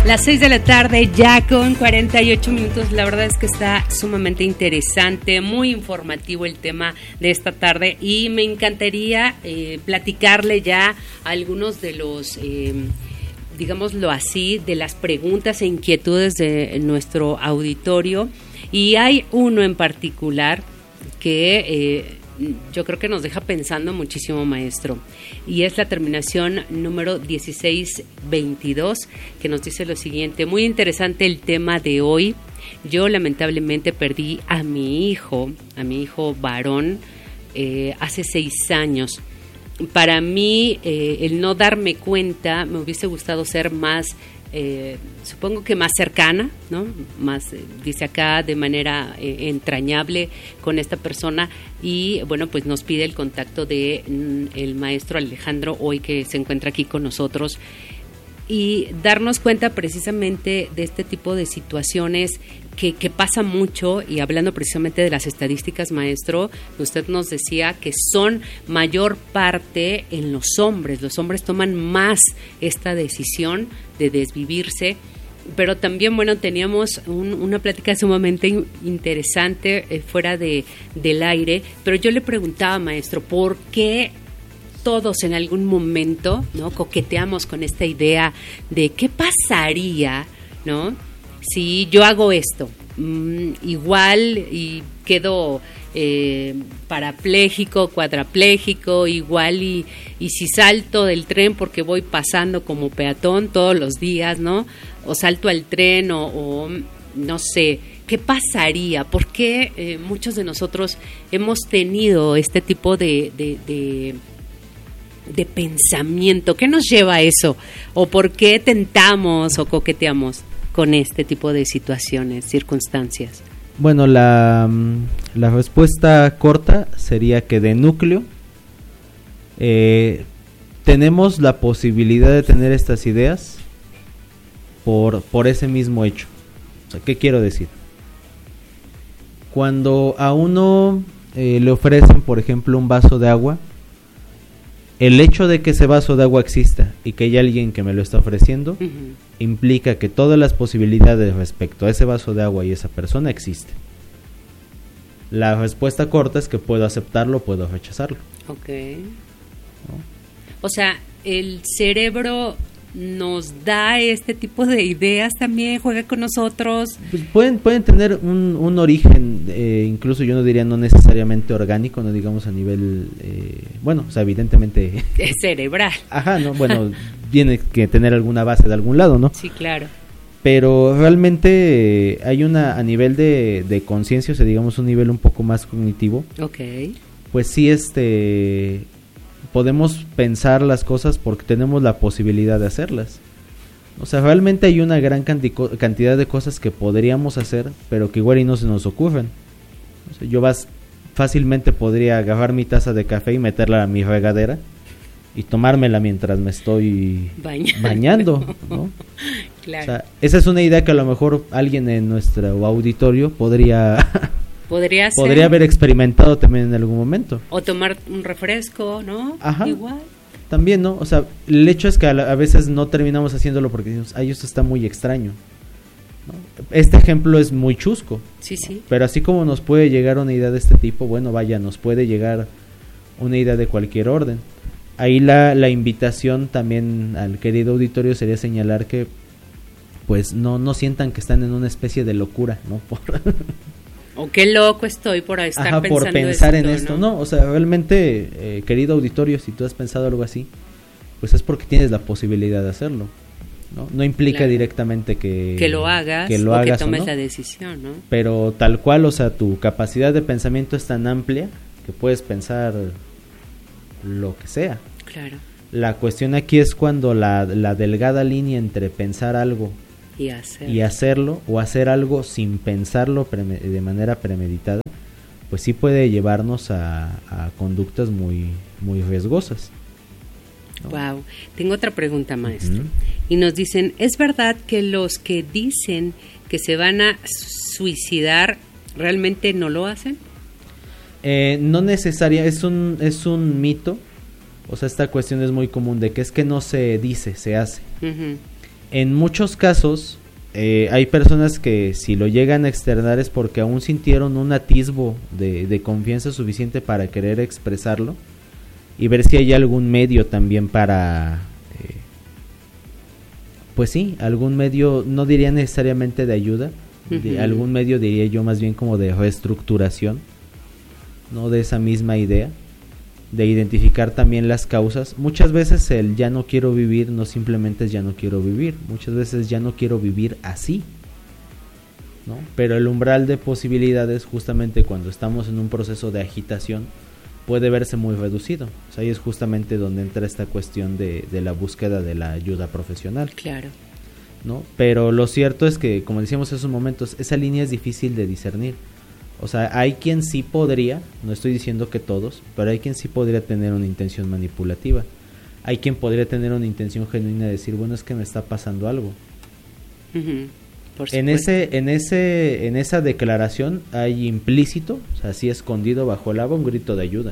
Las 6 de la tarde, ya con 48 minutos. La verdad es que está sumamente interesante, muy informativo el tema de esta tarde y me encantaría platicarle ya algunos de los, digámoslo así, de las preguntas e inquietudes de nuestro auditorio. Y hay uno en particular que yo creo que nos deja pensando muchísimo, maestro, y es la terminación número 1622, que nos dice lo siguiente: muy interesante el tema de hoy. Yo lamentablemente perdí a mi hijo varón hace 6 años. Para mí, el no darme cuenta, me hubiese gustado ser más, supongo que más cercana, ¿no? Más, dice acá, de manera entrañable con esta persona. Y bueno, pues nos pide el contacto de el maestro Alejandro, hoy que se encuentra aquí con nosotros, y darnos cuenta precisamente de este tipo de situaciones que pasa mucho. Y hablando precisamente de las estadísticas, maestro, usted nos decía que son mayor parte en los hombres toman más esta decisión de desvivirse. Pero también, bueno, teníamos una plática sumamente interesante fuera del aire, pero yo le preguntaba, maestro, ¿por qué todos en algún momento, ¿no?, coqueteamos con esta idea de qué pasaría, ¿no?, si yo hago esto? Igual y quedo parapléjico, cuadrapléjico, igual y si salto del tren porque voy pasando como peatón todos los días, ¿no?, o salto al tren o no sé, ¿qué pasaría? ¿Por qué muchos de nosotros hemos tenido este tipo de pensamiento? ¿Qué nos lleva a eso? ¿O por qué tentamos o coqueteamos con este tipo de situaciones, circunstancias? Bueno, la respuesta corta sería que de núcleo tenemos la posibilidad de tener estas ideas por ese mismo hecho. O sea, ¿qué quiero decir? Cuando a uno le ofrecen, por ejemplo, un vaso de agua, el hecho de que ese vaso de agua exista y que haya alguien que me lo está ofreciendo, implica que todas las posibilidades respecto a ese vaso de agua y esa persona existen. La respuesta corta es que puedo aceptarlo, puedo rechazarlo. Ok. ¿No? O sea, el cerebro nos da este tipo de ideas también, juega con nosotros. Pues pueden tener un origen, incluso yo no diría no necesariamente orgánico, no digamos a nivel, bueno, o sea, evidentemente es cerebral. Ajá, no, bueno, tiene que tener alguna base de algún lado, ¿no? Sí, claro. Pero realmente hay a nivel de conciencia, o sea, digamos un nivel un poco más cognitivo. Okay. Pues sí, podemos pensar las cosas porque tenemos la posibilidad de hacerlas. O sea, realmente hay una gran cantidad de cosas que podríamos hacer, pero que igual y no se nos ocurren. O sea, yo fácilmente podría agarrar mi taza de café y meterla a mi regadera y tomármela mientras me estoy bañando, ¿no? Claro. O sea, esa es una idea que a lo mejor alguien en nuestro auditorio podría haber experimentado también en algún momento. O tomar un refresco, ¿no? Ajá. Igual. También, ¿no? O sea, el hecho es que a veces no terminamos haciéndolo porque decimos, ay, esto está muy extraño, ¿no? Este ejemplo es muy chusco. Sí, sí. Pero así como nos puede llegar una idea de este tipo, bueno, vaya, nos puede llegar una idea de cualquier orden. Ahí la invitación también al querido auditorio sería señalar que, pues, no sientan que están en una especie de locura, ¿no? O qué loco estoy por estar pensando por pensar esto, en esto, ¿no? O sea, realmente, querido auditorio, si tú has pensado algo así, pues es porque tienes la posibilidad de hacerlo, ¿no? No implica claro, directamente que lo hagas o que tomes la decisión, ¿no? Pero tal cual, o sea, tu capacidad de pensamiento es tan amplia que puedes pensar lo que sea. Claro. La cuestión aquí es cuando la delgada línea entre pensar algo y hacerlo, o hacer algo sin pensarlo de manera premeditada, pues sí puede llevarnos a conductas muy, muy riesgosas, ¿no? Wow. Tengo otra pregunta, maestro. Y nos dicen, ¿es verdad que los que dicen que se van a suicidar realmente no lo hacen? No necesaria, es un mito. O sea, esta cuestión es muy común de que es que no se dice, se hace. En muchos casos hay personas que si lo llegan a externar es porque aún sintieron un atisbo de confianza suficiente para querer expresarlo y ver si hay algún medio también para, pues sí, algún medio, no diría necesariamente de ayuda, de algún medio diría yo más bien como de reestructuración, no de esa misma idea, de identificar también las causas. Muchas veces el ya no quiero vivir no simplemente es ya no quiero vivir, muchas veces ya no quiero vivir así, ¿no? Pero el umbral de posibilidades justamente cuando estamos en un proceso de agitación puede verse muy reducido. O sea, ahí es justamente donde entra esta cuestión de la búsqueda de la ayuda profesional. Claro. ¿No? Pero lo cierto es que, como decíamos en esos momentos, esa línea es difícil de discernir. O sea, hay quien sí podría, no estoy diciendo que todos, pero hay quien sí podría tener una intención manipulativa. Hay quien podría tener una intención genuina de decir, bueno, es que me está pasando algo. Por supuesto. En esa declaración hay implícito, o sea, así escondido bajo el agua, un grito de ayuda.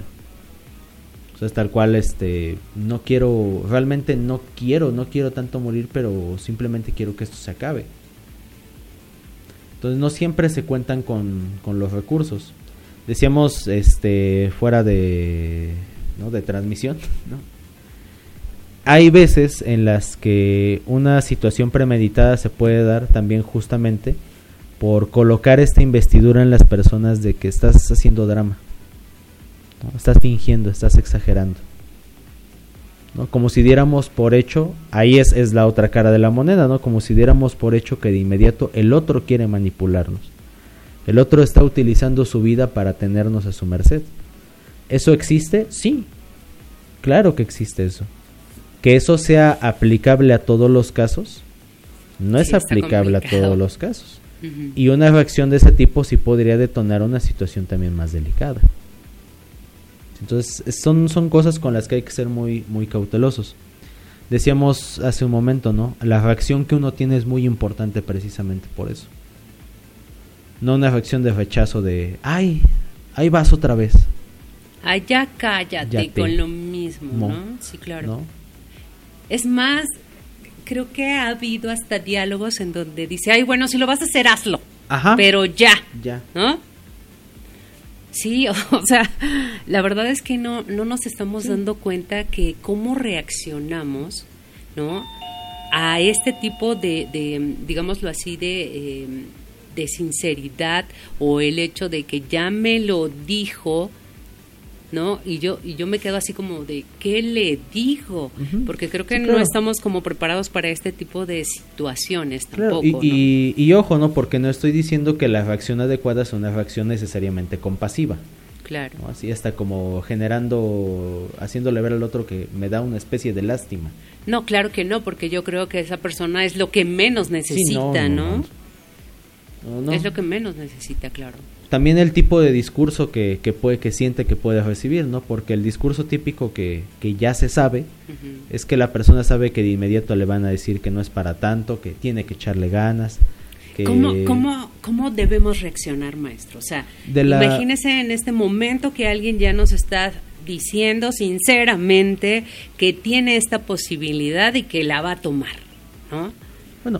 O sea, es tal cual, no quiero, realmente no quiero tanto morir, pero simplemente quiero que esto se acabe. Entonces no siempre se cuentan con los recursos. Decíamos fuera de transmisión, ¿no? Hay veces en las que una situación premeditada se puede dar también justamente por colocar esta investidura en las personas de que estás haciendo drama, ¿no? Estás fingiendo, estás exagerando, ¿no? Como si diéramos por hecho, ahí es la otra cara de la moneda, ¿no? Como si diéramos por hecho que de inmediato el otro quiere manipularnos. El otro está utilizando su vida para tenernos a su merced. ¿Eso existe? Sí, claro que existe eso. Que eso sea aplicable a todos los casos, no es aplicable a todos los casos. Y una reacción de ese tipo sí podría detonar una situación también más delicada. Entonces son cosas con las que hay que ser muy, muy cautelosos. Decíamos hace un momento, ¿no? La reacción que uno tiene es muy importante precisamente por eso. No una reacción de rechazo de, ¡ay! Ahí vas otra vez. Ay, ya cállate con lo mismo, ¿no? Sí, claro. ¿No? Es más, creo que ha habido hasta diálogos en donde dice, ay, bueno, si lo vas a hacer, hazlo. Ajá. Pero ya. ¿No? Sí, o sea, la verdad es que no nos estamos dando cuenta que cómo reaccionamos, ¿no? A este tipo de digámoslo así, de sinceridad, o el hecho de que ya me lo dijo, ¿no? Y yo me quedo así como de, ¿qué le digo? Porque creo que no estamos como preparados para este tipo de situaciones tampoco, claro. Y ojo, ¿no? Porque no estoy diciendo que la reacción adecuada es una reacción necesariamente compasiva. Claro. ¿No? Así está como haciéndole ver al otro que me da una especie de lástima. No, claro que no, porque yo creo que esa persona es lo que menos necesita, sí, ¿no? Es lo que menos necesita, claro. También el tipo de discurso que siente que puede recibir, ¿no? Porque el discurso típico que ya se sabe es que la persona sabe que de inmediato le van a decir que no es para tanto, que tiene que echarle ganas. Que ¿Cómo debemos reaccionar, maestro? O sea, imagínese en este momento que alguien ya nos está diciendo sinceramente que tiene esta posibilidad y que la va a tomar, ¿no? Bueno,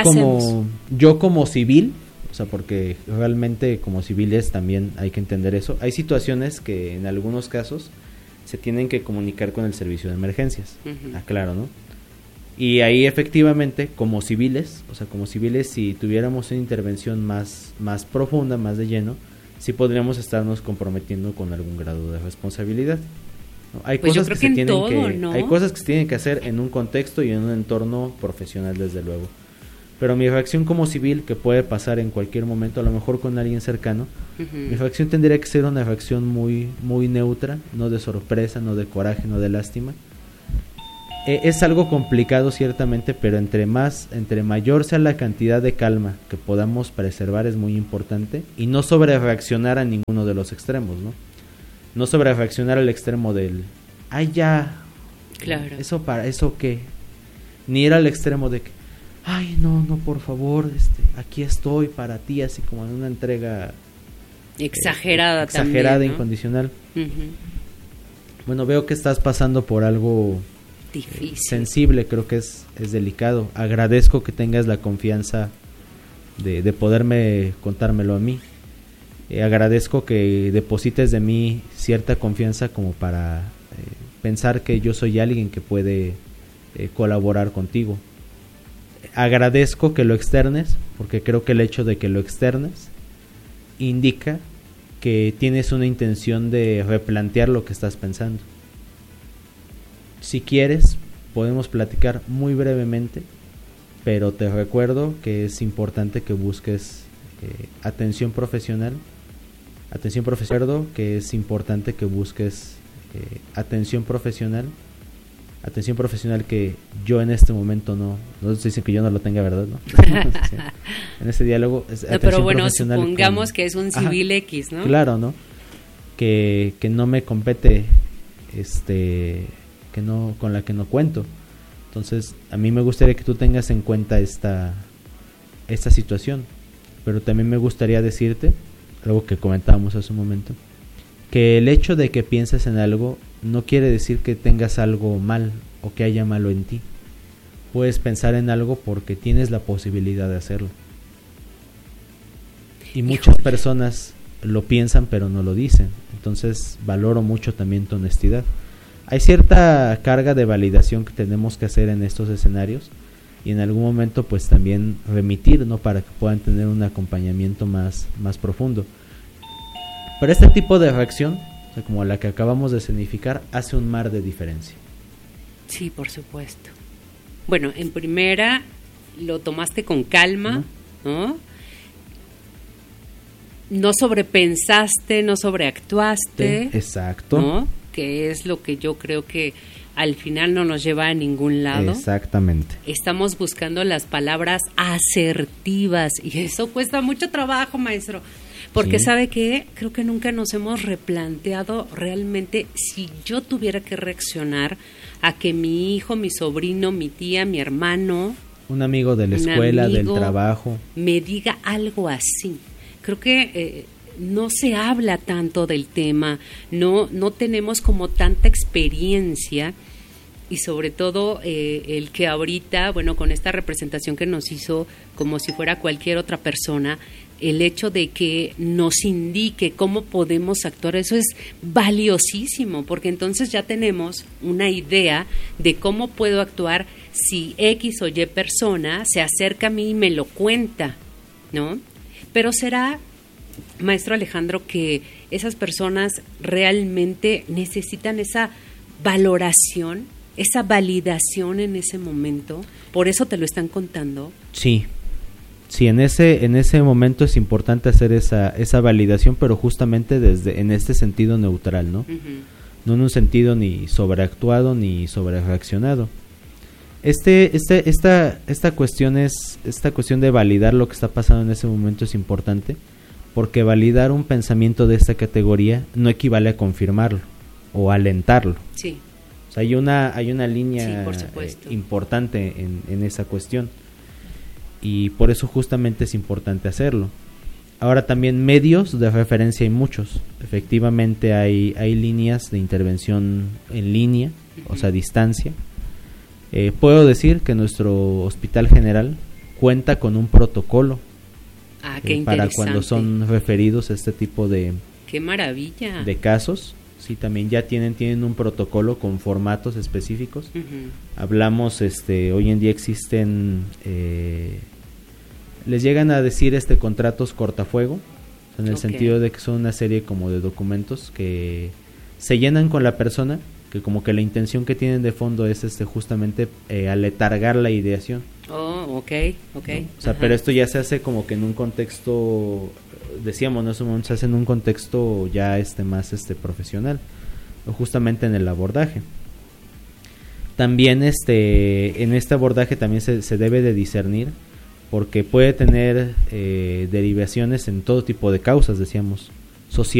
yo como civil, o sea, porque realmente como civiles también hay que entender eso. Hay situaciones que en algunos casos se tienen que comunicar con el servicio de emergencias, aclaro, ¿no? Y ahí efectivamente como civiles, si tuviéramos una intervención más profunda, más de lleno, sí podríamos estarnos comprometiendo con algún grado de responsabilidad, ¿no? Hay cosas que se tienen que hacer en un contexto y en un entorno profesional, desde luego. Pero mi reacción como civil, que puede pasar en cualquier momento, a lo mejor con alguien cercano, mi reacción tendría que ser una reacción muy, muy neutra, no de sorpresa, no de coraje, no de lástima. Es algo complicado ciertamente, pero entre mayor sea la cantidad de calma que podamos preservar es muy importante, y no sobre reaccionar a ninguno de los extremos, ¿no? No sobre reaccionar al extremo del ay ya, claro, eso qué, ni ir al extremo de que ay no por favor, aquí estoy para ti, así como en una entrega exagerada también, ¿no? ¿no? Incondicional. Bueno, veo que estás pasando por algo difícil, sensible, creo que es delicado. Agradezco que tengas la confianza de poderme contármelo a mí. Agradezco que deposites de mí cierta confianza como para pensar que yo soy alguien que puede colaborar contigo. Agradezco que lo externes, porque creo que el hecho de que lo externes indica que tienes una intención de replantear lo que estás pensando. Si quieres, podemos platicar muy brevemente, pero te recuerdo que es importante que busques atención profesional. Que es importante que busques atención profesional que yo en este momento no dicen que yo no lo tenga, ¿verdad? ¿No? Sí. En este diálogo es no, pero bueno, supongamos que es un civil X, ¿no? Claro, ¿no? Que no me compete, que no, con la que no cuento. Entonces, a mí me gustaría que tú tengas en cuenta esta situación, pero también me gustaría decirte algo que comentábamos hace un momento, que el hecho de que pienses en algo no quiere decir que tengas algo mal o que haya malo en ti. Puedes pensar en algo porque tienes la posibilidad de hacerlo. Y muchas personas lo piensan pero no lo dicen. Entonces valoro mucho también tu honestidad. Hay cierta carga de validación que tenemos que hacer en estos escenarios y en algún momento pues también remitir, ¿no? Para que puedan tener un acompañamiento más profundo. Pero este tipo de reacción, o sea, como la que acabamos de escenificar, hace un mar de diferencia. Sí, por supuesto. Bueno, en primera lo tomaste con calma, ¿no? No sobrepensaste, no sobreactuaste. Exacto. ¿No? Que es lo que yo creo que al final no nos lleva a ningún lado. Exactamente. Estamos buscando las palabras asertivas y eso cuesta mucho trabajo, maestro. Porque ¿sabe qué? Creo que nunca nos hemos replanteado realmente si yo tuviera que reaccionar a que mi hijo, mi sobrino, mi tía, mi hermano, un amigo de la escuela, del trabajo, me diga algo así. Creo que no se habla tanto del tema, no tenemos como tanta experiencia y sobre todo el que ahorita, bueno, con esta representación que nos hizo como si fuera cualquier otra persona, el hecho de que nos indique cómo podemos actuar, eso es valiosísimo, porque entonces ya tenemos una idea de cómo puedo actuar si X o Y persona se acerca a mí y me lo cuenta, ¿no? Pero será, maestro Alejandro, que esas personas realmente necesitan esa valoración, esa validación en ese momento, por eso te lo están contando. Sí, en ese momento es importante hacer esa validación, pero justamente en este sentido neutral, ¿no? Uh-huh. No en un sentido ni sobreactuado ni sobrereaccionado. Esta cuestión de validar lo que está pasando en ese momento es importante, porque validar un pensamiento de esta categoría no equivale a confirmarlo o alentarlo. Sí. O sea, hay una línea importante en esa cuestión. Y por eso justamente es importante hacerlo. Ahora también medios de referencia hay muchos. Efectivamente hay líneas de intervención en línea, o sea, a distancia. Puedo decir que nuestro Hospital General cuenta con un protocolo para cuando son referidos a este tipo de... ¡Qué maravilla! De casos. Sí, también ya tienen un protocolo con formatos específicos. Uh-huh. Hablamos, hoy en día existen, les llegan a decir contratos cortafuego, en el sentido de que son una serie como de documentos que se llenan con la persona, que como que la intención que tienen de fondo es justamente aletargar la ideación. Oh, okay. ¿No? O sea, pero esto ya se hace como que en un contexto, decíamos, ¿no? Se hace en un contexto ya más profesional, o justamente en el abordaje. También en este abordaje también se debe de discernir, porque puede tener derivaciones en todo tipo de causas, decíamos, sociales,